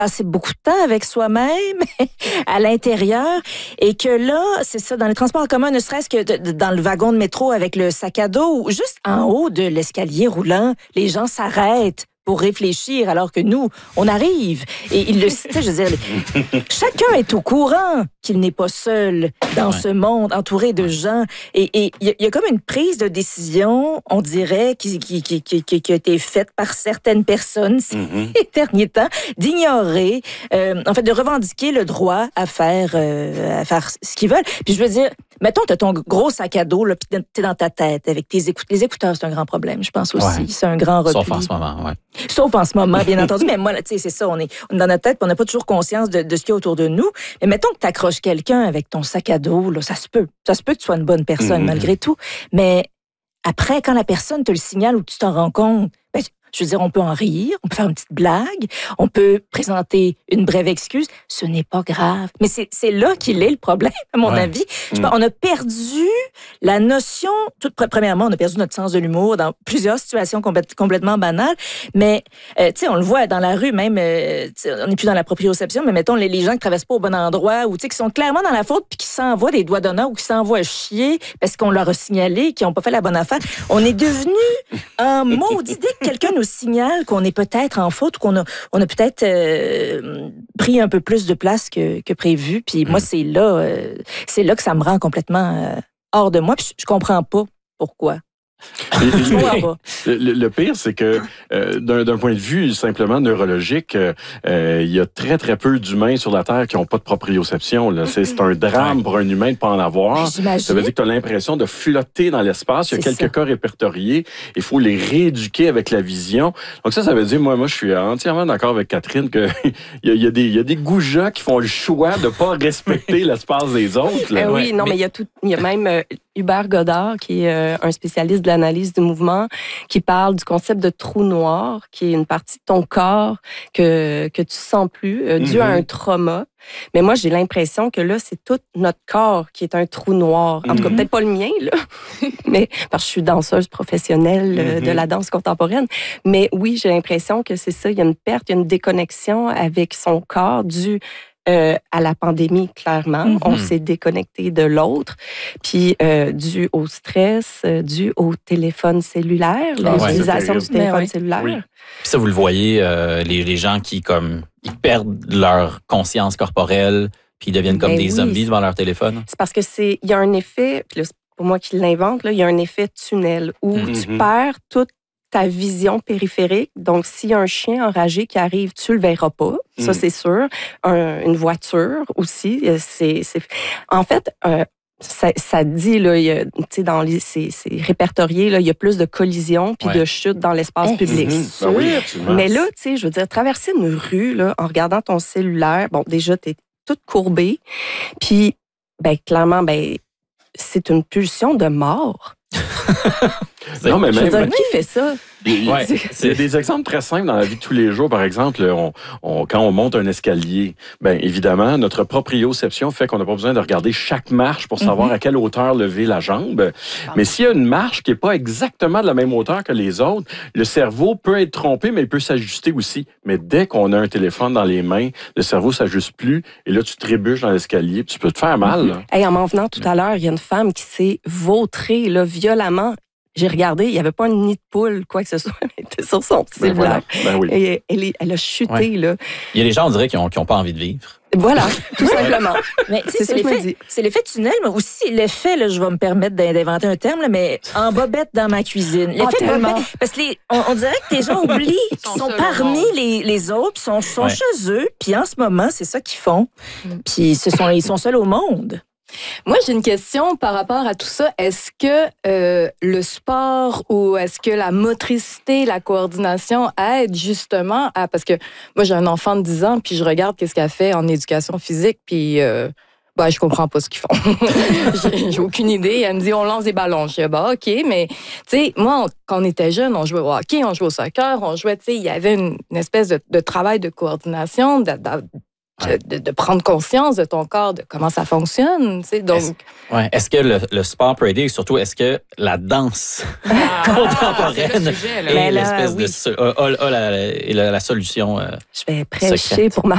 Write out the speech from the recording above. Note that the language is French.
passer beaucoup de temps avec soi-même à l'intérieur et que là, c'est ça, dans les transports en commun, ne serait-ce que dans le wagon de métro avec le sac à dos ou juste en haut de l'escalier roulant, les gens s'arrêtent pour réfléchir alors que nous, on arrive. Et il le citait, je veux dire, chacun est au courant qu'il n'est pas seul dans ce monde entouré de gens. Et il y a comme une prise de décision, on dirait, qui a été faite par certaines personnes ces derniers temps, d'ignorer, en fait, de revendiquer le droit à faire ce qu'ils veulent. Puis je veux dire, mettons, tu as ton gros sac à dos, là, puis t'es dans ta tête avec tes écouteurs. Les écouteurs, c'est un grand problème, je pense aussi. Ouais. C'est un grand repli. Sauf en ce moment, oui. Sauf en ce moment, bien entendu. Mais moi, tu sais, c'est ça, on est dans notre tête, on n'a pas toujours conscience de ce qu'il y a autour de nous. Mais mettons que tu accroches quelqu'un avec ton sac à dos, là, ça se peut. Ça se peut que tu sois une bonne personne, malgré tout. Mais après, quand la personne te le signale ou tu t'en rends compte, ben, je veux dire, on peut en rire, on peut faire une petite blague, on peut présenter une brève excuse. Ce n'est pas grave. Mais c'est là qu'il est le problème, à mon avis. On a perdu la notion, premièrement, on a perdu notre sens de l'humour dans plusieurs situations complètement banales. Mais, tu sais, on le voit dans la rue, même, on n'est plus dans la proprioception, mais mettons les gens qui traversent pas au bon endroit ou, tu sais, qui sont clairement dans la faute puis qui s'envoient des doigts d'honneur ou qui s'envoient chier parce qu'on leur a signalé qu'ils n'ont pas fait la bonne affaire. On est devenu un maudit dès que quelqu'un nous signale qu'on est peut-être en faute ou qu'on a peut-être pris un peu plus de place que prévu. Puis moi, c'est là que ça me rend complètement hors de moi. Puis je comprends pas pourquoi. Le pire, c'est que d'un point de vue simplement neurologique, il y a très, très peu d'humains sur la Terre qui n'ont pas de proprioception. Là. C'est un drame pour un humain de ne pas en avoir. J'imagine. Ça veut dire que tu as l'impression de flotter dans l'espace. Il y a quelques cas répertoriés. Il faut les rééduquer avec la vision. Donc ça veut dire, moi je suis entièrement d'accord avec Catherine qu'il y a des goujats qui font le choix de ne pas respecter l'espace des autres. Là. Oui, non, mais il y a même Hubert Godard, qui est un spécialiste de l'analyse du mouvement, qui parle du concept de trou noir, qui est une partie de ton corps que tu sens plus, dû à un trauma. Mais moi, j'ai l'impression que là, c'est tout notre corps qui est un trou noir. En tout cas, peut-être pas le mien, là, mais parce que je suis danseuse professionnelle de la danse contemporaine. Mais oui, j'ai l'impression que c'est ça, il y a une perte, il y a une déconnexion avec son corps dû à la pandémie, clairement. On s'est déconnecté de l'autre. Puis, dû au stress, dû au téléphone cellulaire, l'utilisation du téléphone cellulaire. Oui. Puis ça, vous le voyez, les gens qui, comme, ils perdent leur conscience corporelle, puis ils deviennent comme des zombies devant leur téléphone. C'est parce que il y a un effet, puis là, c'est pour moi qui l'invente, là, il y a un effet tunnel où tu perds toute ta vision périphérique. Donc, s'il y a un chien enragé qui arrive, tu le verras pas. Ça, c'est sûr. Une voiture aussi. En fait, ça dit, là, dans c'est répertorié, là, il y a plus de collisions puis de chutes dans l'espace public. Mais là, tu sais, je veux dire, traverser une rue, là, en regardant ton cellulaire, bon, déjà, t'es toute courbée. Puis, clairement, c'est une pulsion de mort. Non, mais même, qui fait ça? C'est des exemples très simples dans la vie de tous les jours. Par exemple, quand on monte un escalier, évidemment, notre proprioception fait qu'on n'a pas besoin de regarder chaque marche pour savoir à quelle hauteur lever la jambe. Mais s'il y a une marche qui n'est pas exactement de la même hauteur que les autres, le cerveau peut être trompé, mais il peut s'ajuster aussi. Mais dès qu'on a un téléphone dans les mains, le cerveau ne s'ajuste plus. Et là, tu trébuches dans l'escalier, puis tu peux te faire mal. Là. Hey, en m'en venant tout à l'heure, il y a une femme qui s'est vautrée là, violemment. J'ai regardé, il n'y avait pas un nid de poule, quoi que ce soit, elle était sur son cellulaire. Et elle a chuté, là. Il y a des gens, on dirait, qui n'ont pas envie de vivre. Voilà, tout simplement. Mais c'est l'effet tunnel, mais aussi l'effet, là, je vais me permettre d'inventer un terme, là, mais en bobette dans ma cuisine. L'effet bobette, parce que on dirait que les gens oublient qu'ils sont parmi les autres, puis sont chez eux, puis en ce moment, c'est ça qu'ils font. Puis ils sont seuls au monde. Moi, j'ai une question par rapport à tout ça. Est-ce que le sport ou est-ce que la motricité, la coordination aide justement à... Parce que moi, j'ai un enfant de 10 ans, puis je regarde qu'est-ce qu'elle fait en éducation physique, puis je comprends pas ce qu'ils font. J'ai aucune idée. Elle me dit, on lance des ballons. Je dis, OK, mais tu sais, moi, quand on était jeunes, on jouait au hockey, on jouait au soccer, on jouait, tu sais, il y avait une espèce de travail de coordination, de prendre conscience de ton corps, de comment ça fonctionne. Tu sais, donc... Est-ce que le sport peut aider? Surtout, est-ce que la danse contemporaine est l'espèce de... la solution? Je vais prêcher pour ma